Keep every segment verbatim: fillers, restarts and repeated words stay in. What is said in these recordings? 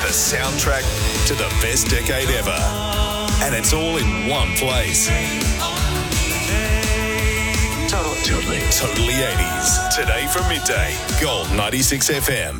the soundtrack to the best decade ever. And it's all in one place. Totally. Totally. Totally eighties. Today from midday. Gold ninety-six F M.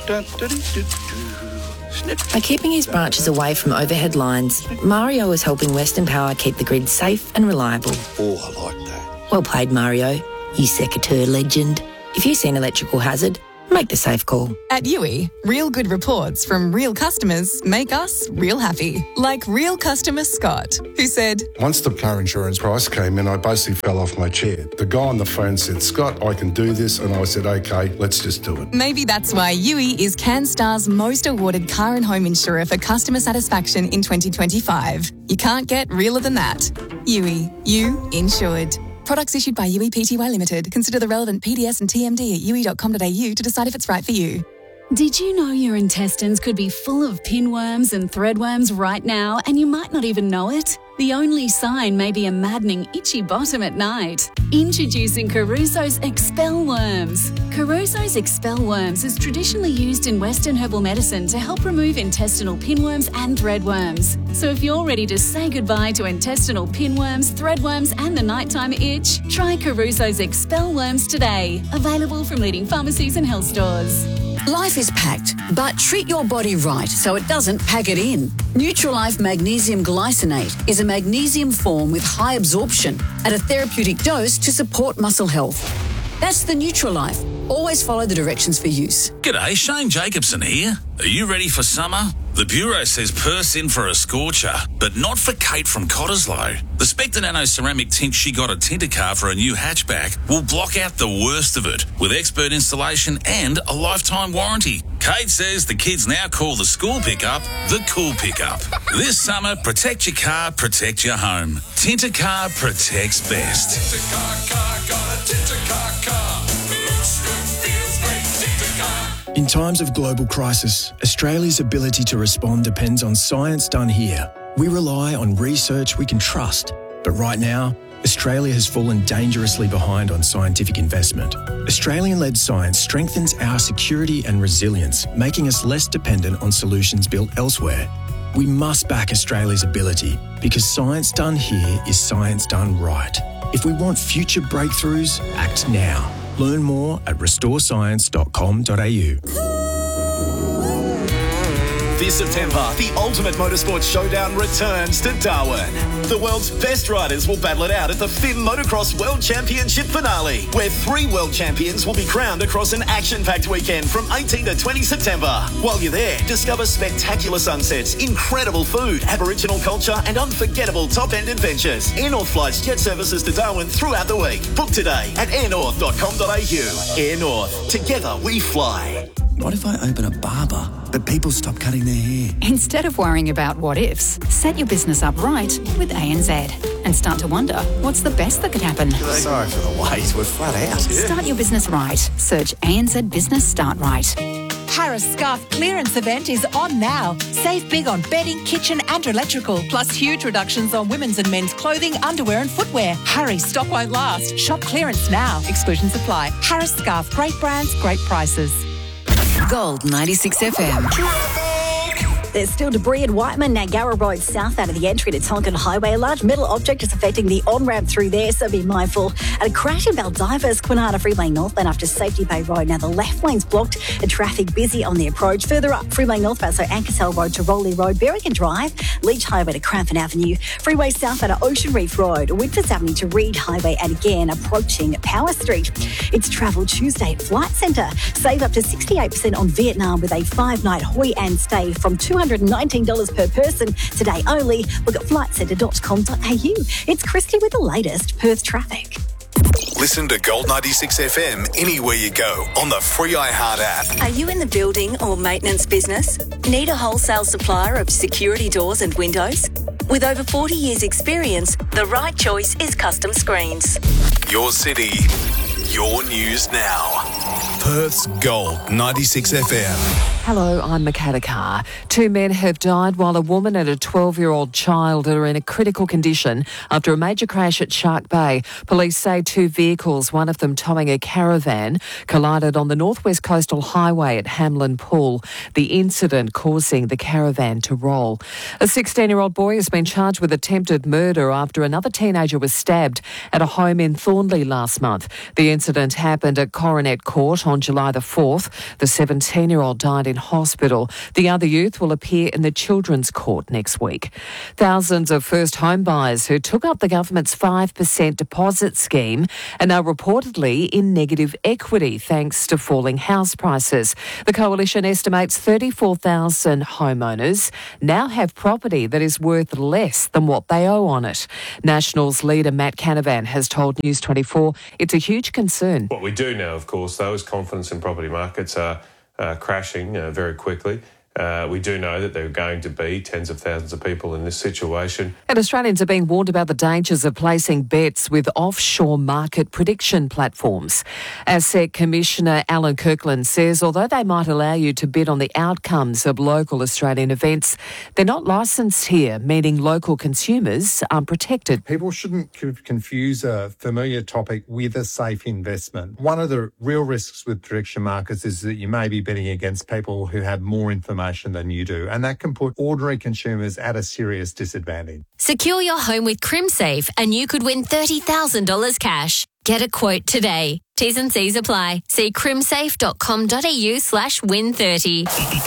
By keeping his branches away from overhead lines, Mario is helping Western Power keep the grid safe and reliable. Oh, I like that. Well played, Mario, you secateur legend. If you see an electrical hazard, make the safe call. At U I, real good reports from real customers make us real happy. Like real customer Scott, who said, Once the car insurance price came in, I basically fell off my chair. The guy on the phone said, Scott, I can do this. And I said, OK, let's just do it. Maybe that's why U I is CanStar's most awarded car and home insurer for customer satisfaction in twenty twenty-five. You can't get realer than that. U I, you insured. Products issued by U I Pty Limited. Consider the relevant P D S and T M D at u i dot com dot a u to decide if it's right for you. Did you know your intestines could be full of pinworms and threadworms right now and you might not even know it? The only sign may be a maddening itchy bottom at night. Introducing Caruso's Expel Worms. Caruso's Expel Worms is traditionally used in Western herbal medicine to help remove intestinal pinworms and threadworms. So if you're ready to say goodbye to intestinal pinworms, threadworms and the nighttime itch, try Caruso's Expel Worms today. Available from leading pharmacies and health stores. Life is packed, but treat your body right so it doesn't pack it in. Nutrilife Magnesium Glycinate is a magnesium form with high absorption at a therapeutic dose to support muscle health. That's the Nutrilife. Always follow the directions for use. G'day, Shane Jacobson here. Are you ready for summer? The Bureau says purse in for a scorcher, but not for Kate from Cottesloe. The Spectre Nano ceramic tint she got at Tintercar for a new hatchback will block out the worst of it with expert installation and a lifetime warranty. Kate says the kids now call the school pickup the cool pickup. This summer, protect your car, protect your home. Tintercar protects best. Tintercar car, got a Tintercar car. Looks good, feels great, Tintercar. In times of global crisis, Australia's ability to respond depends on science done here. We rely on research we can trust. But right now, Australia has fallen dangerously behind on scientific investment. Australian-led science strengthens our security and resilience, making us less dependent on solutions built elsewhere. We must back Australia's ability because science done here is science done right. If we want future breakthroughs, act now. Learn more at restore science dot com dot a u. This September, the Ultimate Motorsport Showdown returns to Darwin. The world's best riders will battle it out at the F I M Motocross World Championship finale, where three world champions will be crowned across an action-packed weekend from eighteenth to twentieth September. While you're there, discover spectacular sunsets, incredible food, Aboriginal culture, and unforgettable top-end adventures. Air North flights jet services to Darwin throughout the week. Book today at air north dot com dot a u. Air North. Together we fly. What if I open a barber, but people stop cutting their hair? Instead of worrying about what ifs, set your business up right with A N Z and start to wonder what's the best that could happen. Sorry for the wait, we're flat out. Start your business right. Search A N Z Business Start Right. Harris Scarf clearance event is on now. Save big on bedding, kitchen and electrical, plus huge reductions on women's and men's clothing, underwear and footwear. Hurry, stock won't last. Shop clearance now. Exclusions apply. Harris Scarf, great brands, great prices. Gold ninety-six F M. There's still debris in Whiteman, Nagara Road south out of the entry to Tonkin Highway. A large metal object is affecting the on-ramp through there, so be mindful. And a crash in Baldivis, Kwinana Freeway northbound after Safety Bay Road. Now the left lane's blocked and traffic busy on the approach. Further up, Freeway northbound, so Ankersell Road to Rowley Road, Berrigan Drive, Leach Highway to Crampton Avenue, Freeway southbound to Ocean Reef Road, Whitford's Avenue to Reed Highway, and again approaching Power Street. It's Travel Tuesday at Flight Centre. Save up to sixty-eight percent on Vietnam with a five-night Hoi An stay from two hundred nineteen dollars per person today only. Look at flight centre dot com dot a u. It's Christy with the latest Perth traffic. Listen to Gold ninety-six F M anywhere you go on the free iHeart app. Are you in the building or maintenance business? Need a wholesale supplier of security doors and windows? With over forty years experience, the right choice is Custom Screens. Your city, your news now. Perth's Gold ninety-six F M. Hello, I'm Makata Carr. Two men have died while a woman and a twelve-year-old child are in a critical condition after a major crash at Shark Bay. Police say two vehicles, one of them towing a caravan, collided on the northwest coastal highway at Hamlin Pool, the incident causing the caravan to roll. A sixteen-year-old boy has been charged with attempted murder after another teenager was stabbed at a home in Thornley last month. The incident happened at Coronet Court on July the fourth. The seventeen-year-old died in hospital. The other youth will appear in the Children's Court next week. Thousands of first home buyers who took up the government's five percent deposit scheme are now reportedly in negative equity thanks to falling house prices. The coalition estimates thirty-four thousand homeowners now have property that is worth less than what they owe on it. Nationals leader Matt Canavan has told News twenty-four it's a huge concern. What we do know, of course, though, is confidence in property markets are Uh, crashing uh, very quickly. Uh, we do know that there are going to be tens of thousands of people in this situation. And Australians are being warned about the dangers of placing bets with offshore market prediction platforms. ASIC Commissioner Alan Kirkland says although they might allow you to bid on the outcomes of local Australian events, they're not licensed here, meaning local consumers aren't protected. People shouldn't confuse a familiar topic with a safe investment. One of the real risks with prediction markets is that you may be betting against people who have more information than you do, and that can put ordinary consumers at a serious disadvantage. Secure your home with CrimSafe and you could win thirty thousand dollars cash. Get a quote today. T's and C's apply. See crimsafe.com.au slash win 30.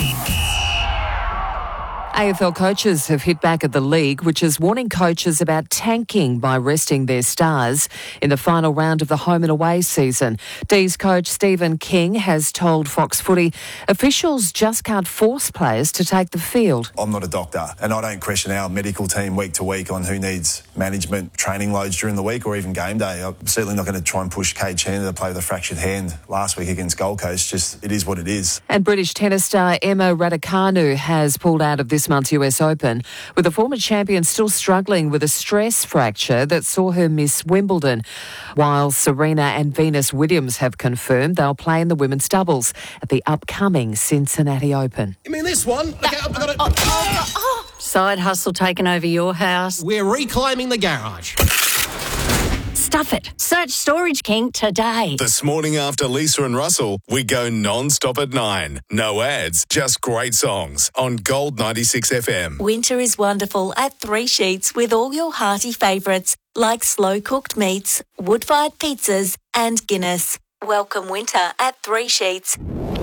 A F L coaches have hit back at the league, which is warning coaches about tanking by resting their stars in the final round of the home and away season. D's coach Stephen King has told Fox Footy officials just can't force players to take the field. I'm not a doctor, and I don't question our medical team week to week on who needs management training loads during the week or even game day. I'm certainly not going to try and push Cade Chandler to play with a fractured hand last week against Gold Coast. Just, it is what it is. And British tennis star Emma Raducanu has pulled out of this month's U S Open, with the former champion still struggling with a stress fracture that saw her miss Wimbledon, while Serena and Venus Williams have confirmed they'll play in the women's doubles at the upcoming Cincinnati Open. You mean this one? Look out, I've got it. Oh, oh, oh. Side hustle taking over your house. We're reclaiming the garage. Stuff it. Search Storage King today. This morning after Lisa and Russell, we go non-stop at nine. No ads, just great songs on Gold ninety-six F M. Winter is wonderful at Three Sheets with all your hearty favourites like slow-cooked meats, wood-fired pizzas and Guinness. Welcome winter at Three Sheets.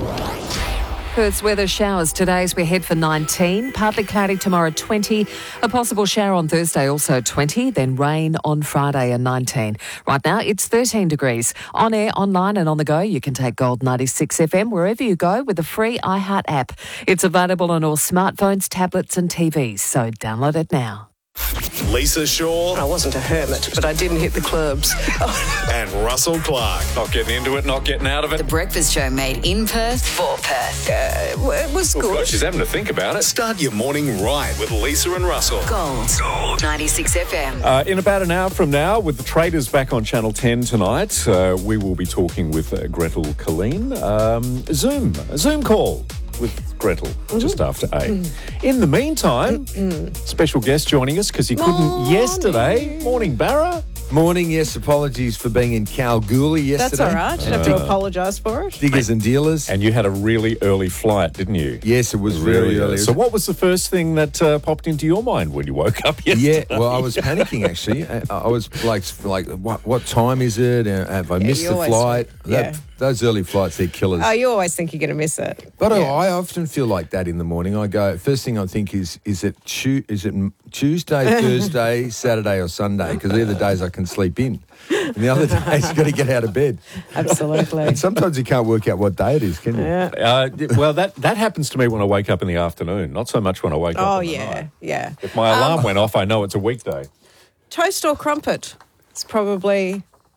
Perth's weather showers today as we head for nineteen. Partly cloudy tomorrow, twenty. A possible shower on Thursday, also twenty. Then rain on Friday and nineteen. Right now, it's thirteen degrees. On air, online and on the go, you can take Gold ninety-six F M wherever you go with the free iHeart app. It's available on all smartphones, tablets and T Vs, so download it now. Lisa Shaw. I wasn't a hermit, but I didn't hit the clubs. And Russell Clark. Not getting into it, not getting out of it. The Breakfast Show made in Perth for Perth. Uh, it was good. Oh, God, she's having to think about it. Start your morning right with Lisa and Russell. Gold. Gold. ninety-six F M. Uh, in about an hour from now, with the Traders back on Channel ten tonight, uh, we will be talking with uh, Gretel Colleen. Um, Zoom. A Zoom call with Gretel mm-hmm. just after eight. Mm. In the meantime, mm-hmm. special guest joining us because he couldn't Morning. yesterday. Morning, Barra. Morning, yes. Apologies for being in Kalgoorlie yesterday. That's all right. You don't have to apologise for it. Diggers and dealers. And you had a really early flight, didn't you? Yes, it was really early. So what was the first thing that uh, popped into your mind when you woke up yesterday? Yeah, well, I was panicking, actually. I, I was like, like, what, what time is it? Have I Yeah, missed you the always- flight? yeah. That, those early flights, they're killers. Oh, you always think you're going to miss it. But Yeah. I, I often feel like that in the morning. I go, first thing I think is, is it tu- is it Tuesday, Thursday, Saturday or Sunday? Because they're the days I can sleep in. And the other days you've got to get out of bed. Absolutely. And sometimes you can't work out what day it is, can you? Yeah. Uh, well, that, that happens to me when I wake up in the afternoon, not so much when I wake Oh, up in the yeah, night. yeah. If my alarm Um, went off, I know it's a weekday. Toast or crumpet? It's probably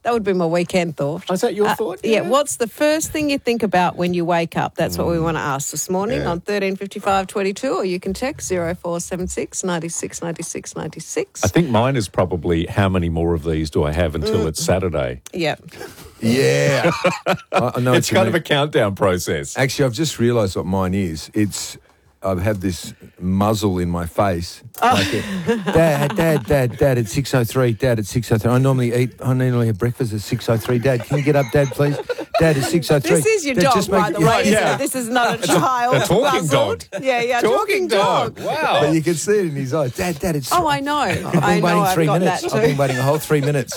That would be my weekend thought. Oh, is that your Uh, thought? Yeah. What's the first thing you think about when you wake up? That's what we want to ask this morning Yeah. on thirteen fifty-five twenty-two, or you can text zero four seven six ninety-six ninety-six ninety-six. I think mine is probably how many more of these do I have until Mm. it's Saturday? Yeah. Yeah. I, I know It's what you kind of mean. a countdown process. Actually, I've just realised what mine is. It's I have this muzzle in my face. Like it, Dad, Dad, Dad, Dad, it's six oh three. Dad, it's six oh three. I normally eat, I normally have breakfast at six oh three. Dad, can you get up, Dad, please? Dad, it's six oh three. This is your Dad, dog, just by make- the way, isn't yeah. it? This is not a It's a- child. a talking muzzled. dog. Yeah, yeah, talking, dog. Wow. But you can see it in his eyes. Dad, Dad, it's... Oh, I know. I've been I know waiting I've three got minutes. that too. I've been waiting a whole three minutes.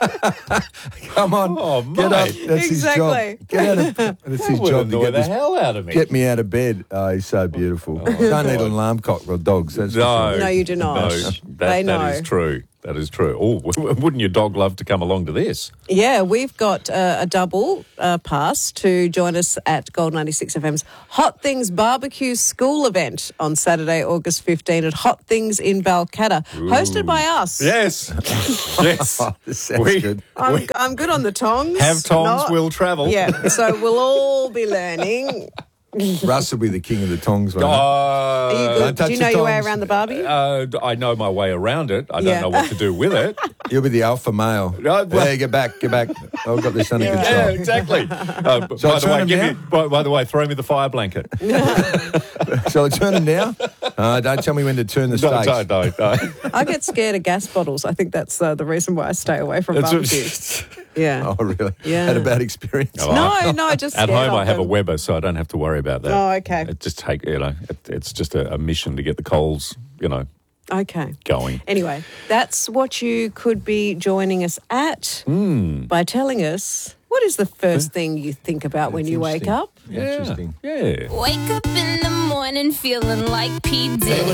Come on. Oh, Get up. mate. That's Exactly. his job. Get out of... That's That his would job to annoy get the this... hell out of me. Get me out of bed. Oh, he's so beautiful. Don't need an alarm clock for dogs. That's for No, sure. No, you do not. No, They that, know. that is true. That is true. Oh, wouldn't your dog love to come along to this? Yeah, we've got uh, a double uh, pass to join us at Gold ninety-six F M's Hot Things Barbecue School event on Saturday, August fifteenth at Hot Things in Balcatta, hosted by us. Yes. Yes. This sounds We- good. I'm, I'm good on the tongs. Have tongs, Not- will travel. Yeah, so we'll all be learning. Russ will be the king of the tongs, won't he? Uh, Are you Don't good? touch Do you know the your way tongs. around the barbie? uh, I know my way around it. I don't Yeah. know what to do with it. You'll be the alpha male. No, well- Yeah, get back, get back. I've got this under Yeah. control. Yeah, exactly. Uh, b- Shall I by, the turn way, him give me, now? by, by the way, throw me the fire blanket. Shall I turn him now? Uh, don't tell me when to turn the No, stakes. no, no, no. I get scared of gas bottles. I think that's uh, the reason why I stay away from It's- barbecues. Yeah. Oh, really? Yeah. Had a bad experience. Oh, No, no, just At scared home, of I have a them. Weber, so I don't have to worry about that. Oh, okay. It just take you know, it, it's just a, a mission to get the coals, you know, Okay. going. Anyway, that's what you could be joining us at Mm. by telling us what is the first thing you think about when That's you wake interesting. up? Yeah, Interesting. yeah. Wake up in the morning feeling like P. Diddy.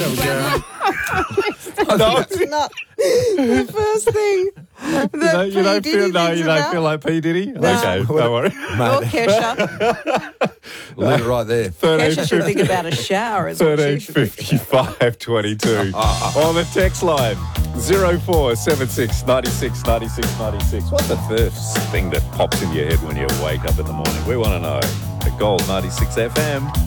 No, It's not the first thing that you don't, you don't P. feel Diddy no, thinks you don't about. feel like P Diddy. No. Okay, don't worry. Or Mate, Kesha. leave it right there. Kesha should think about a shower as well. Thirteen She should think. fifty-five twenty-two on the text line zero four seven six ninety six ninety six ninety six. What's the first thing that pops in your head when you wake up in the morning? We want to know. At Gold ninety-six F M.